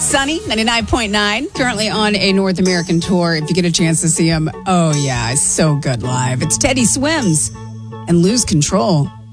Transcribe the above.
Sunny, 99.9, currently on a North American tour. If you get a chance to see him, oh yeah, it's so good live. It's Teddy Swims and Lose Control.